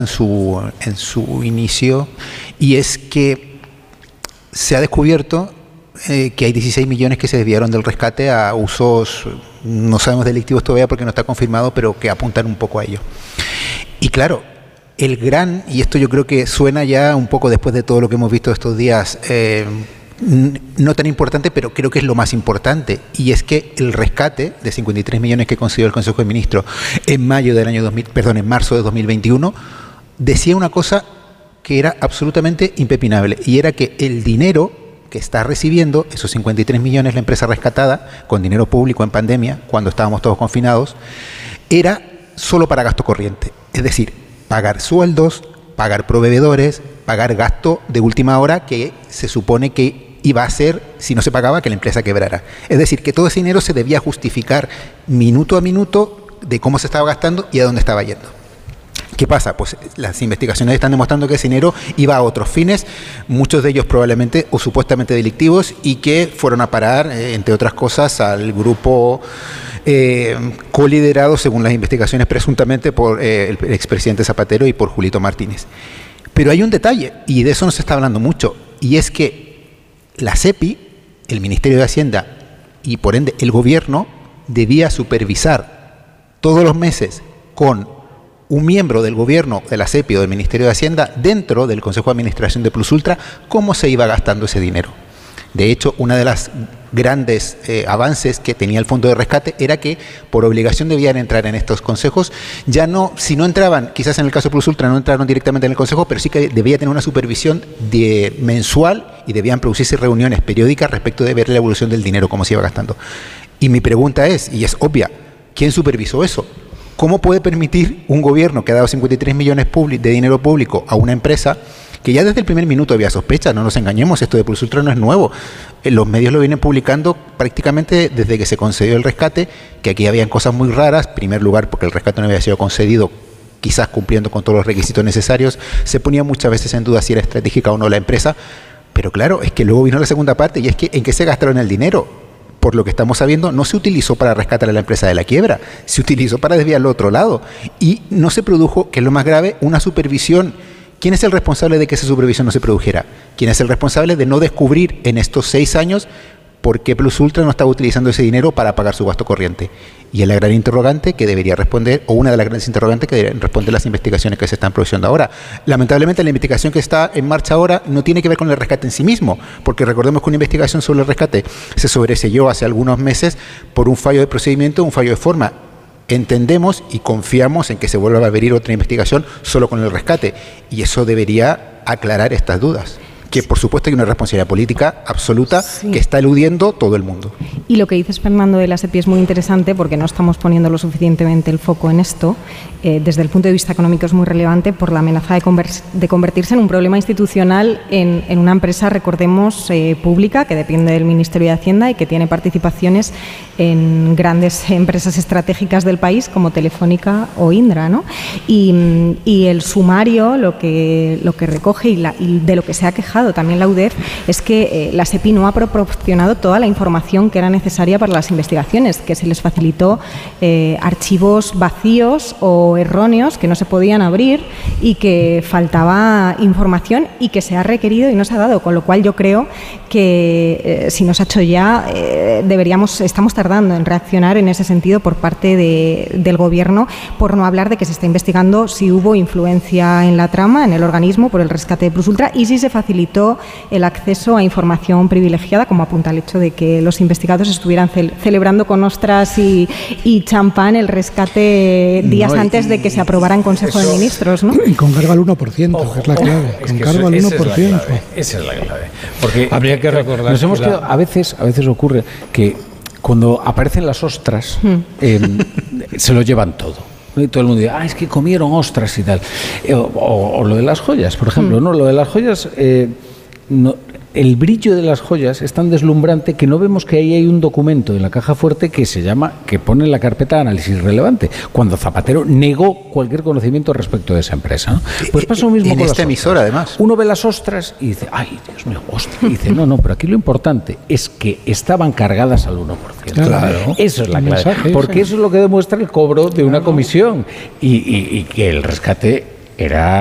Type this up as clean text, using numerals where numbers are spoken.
en su inicio, y es que se ha descubierto que hay 16 millones que se desviaron del rescate a usos, no sabemos delictivos todavía porque no está confirmado, pero que apuntan un poco a ello. Y claro, y esto yo creo que suena ya un poco después de todo lo que hemos visto estos días, no tan importante, pero creo que es lo más importante, y es que el rescate de 53 millones que concedió el Consejo de Ministros en marzo de 2021, decía una cosa que era absolutamente impepinable, y era que el dinero que está recibiendo, esos 53 millones la empresa rescatada, con dinero público en pandemia, cuando estábamos todos confinados, era solo para gasto corriente, es decir, pagar sueldos, pagar proveedores, pagar gasto de última hora que se supone que iba a ser, si no se pagaba, que la empresa quebrara. Es decir, que todo ese dinero se debía justificar minuto a minuto de cómo se estaba gastando y a dónde estaba yendo. ¿Qué pasa? Pues las investigaciones están demostrando que ese dinero iba a otros fines, muchos de ellos probablemente o supuestamente delictivos, y que fueron a parar, entre otras cosas, al grupo coliderado, según las investigaciones, presuntamente por el expresidente Zapatero y por Julito Martínez. Pero hay un detalle, y de eso no se está hablando mucho, y es que la SEPI, el Ministerio de Hacienda y por ende el Gobierno, debía supervisar todos los meses con un miembro del Gobierno, de la SEPI o del Ministerio de Hacienda, dentro del Consejo de Administración de Plus Ultra, cómo se iba gastando ese dinero. De hecho, una de las grandes avances que tenía el Fondo de Rescate era que por obligación debían entrar en estos consejos. Ya no, si no entraban, quizás en el caso de Plus Ultra no entraron directamente en el consejo, pero sí que debía tener una supervisión mensual, y debían producirse reuniones periódicas respecto de ver la evolución del dinero, cómo se iba gastando. Y mi pregunta es, y es obvia, ¿quién supervisó eso? ¿Cómo puede permitir un gobierno que ha dado 53 millones de dinero público a una empresa que ya desde el primer minuto había sospechas? No nos engañemos, esto de Plus Ultra no es nuevo. Los medios lo vienen publicando prácticamente desde que se concedió el rescate, que aquí habían cosas muy raras. En primer lugar, porque el rescate no había sido concedido, quizás cumpliendo con todos los requisitos necesarios. Se ponía muchas veces en duda si era estratégica o no la empresa. Pero claro, es que luego vino la segunda parte, y es que ¿en qué se gastaron el dinero? Por lo que estamos sabiendo, no se utilizó para rescatar a la empresa de la quiebra, se utilizó para desviarlo a otro lado. Y no se produjo, que es lo más grave, una supervisión. ¿Quién es el responsable de que esa supervisión no se produjera? ¿Quién es el responsable de no descubrir en estos 6 años por qué Plus Ultra no estaba utilizando ese dinero para pagar su gasto corriente? Y es la gran interrogante que debería responder, o una de las grandes interrogantes que deberían responder las investigaciones que se están produciendo ahora. Lamentablemente, la investigación que está en marcha ahora no tiene que ver con el rescate en sí mismo, porque recordemos que una investigación sobre el rescate se sobreseyó hace algunos meses por un fallo de procedimiento, un fallo de forma. Entendemos y confiamos en que se vuelva a abrir otra investigación solo con el rescate, y eso debería aclarar estas dudas, que por supuesto hay una responsabilidad política absoluta, sí, que está eludiendo todo el mundo. Y lo que dices, Fernando, de la SEPI es muy interesante, porque no estamos poniendo lo suficientemente el foco en esto. Desde el punto de vista económico es muy relevante por la amenaza de convertirse en un problema institucional en una empresa, recordemos, pública, que depende del Ministerio de Hacienda y que tiene participaciones en grandes empresas estratégicas del país como Telefónica o Indra, ¿no? Y el sumario, lo que recoge y de lo que se ha quejado también la UDEF, es que la SEPI no ha proporcionado toda la información que era necesaria para las investigaciones, que se les facilitó archivos vacíos o erróneos que no se podían abrir, y que faltaba información y que se ha requerido y no se ha dado, con lo cual yo creo que si no se ha hecho ya, estamos tardando en reaccionar en ese sentido por parte del Gobierno, por no hablar de que se está investigando si hubo influencia en la trama, en el organismo, por el rescate de Plus Ultra, y si se facilitó el acceso a información privilegiada, como apunta el hecho de que los investigados estuvieran celebrando con ostras y champán el rescate días antes de que se aprobara en Consejo de Ministros, ¿no? Y con cargo al 1%, que es la clave. Con cargo al 1%. Esa es la clave. Porque habría que recordar nos hemos quedado, a veces ocurre que cuando aparecen las ostras, se lo llevan todo. Y todo el mundo dice, es que comieron ostras y tal. O lo de las joyas, por ejemplo. No, lo de las joyas, el brillo de las joyas es tan deslumbrante que no vemos que ahí hay un documento en la caja fuerte que pone en la carpeta de análisis relevante, cuando Zapatero negó cualquier conocimiento respecto de esa empresa, ¿no? Pues pasa lo mismo en con esta emisora, además. Uno ve las ostras y dice, ay, Dios mío, ostras. Y dice, no, pero aquí lo importante es que estaban cargadas al 1%. Claro. Eso es la clave, porque eso es lo que demuestra el cobro de una comisión, y que el rescate era